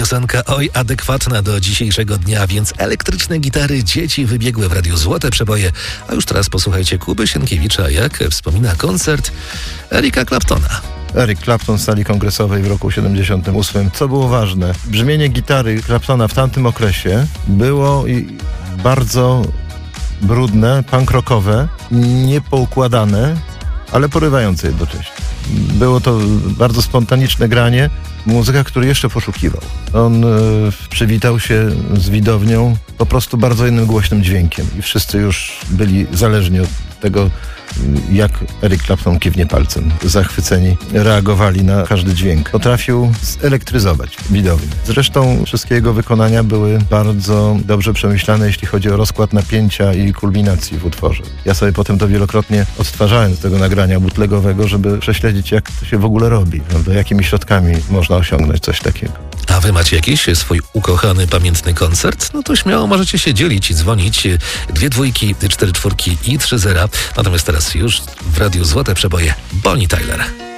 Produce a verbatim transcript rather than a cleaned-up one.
piosenka oj adekwatna do dzisiejszego dnia, więc elektryczne gitary dzieci wybiegłe w Radiu Złote Przeboje. A już teraz posłuchajcie Kuby Sienkiewicza, jak wspomina koncert Erika Claptona. Eric Clapton w sali kongresowej w roku siedemdziesiątym ósmym. Co było ważne? Brzmienie gitary Claptona w tamtym okresie było i bardzo brudne, punk rockowe, niepoukładane, ale porywające jednocześnie. Było to bardzo spontaniczne granie, muzyka, który jeszcze poszukiwał. On e, przywitał się z widownią po prostu bardzo innym głośnym dźwiękiem i wszyscy już byli zależni od tego, jak Eric Clapton kiwnie palcem. Zachwyceni reagowali na każdy dźwięk. Potrafił zelektryzować widownię. Zresztą wszystkie jego wykonania były bardzo dobrze przemyślane, jeśli chodzi o rozkład napięcia i kulminacji w utworze. Ja sobie potem to wielokrotnie odtwarzałem z tego nagrania bootlegowego, żeby prześledzić, jak to się w ogóle robi, prawda? Jakimi środkami można osiągnąć coś takiego. A wy macie jakiś swój ukochany, pamiętny koncert? No to śmiało możecie się dzielić i dzwonić. Dwie dwójki, cztery czwórki i trzy zera. Natomiast teraz już w Radiu Złote Przeboje Bonnie Tyler.